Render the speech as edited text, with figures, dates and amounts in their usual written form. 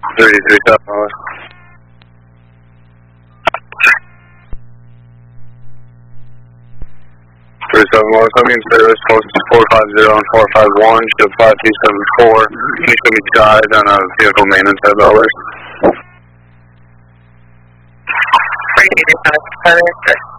33,000. 37 coming service, post 450 and 451, ship 5274. You should be charged on a vehicle maintenance at dollars.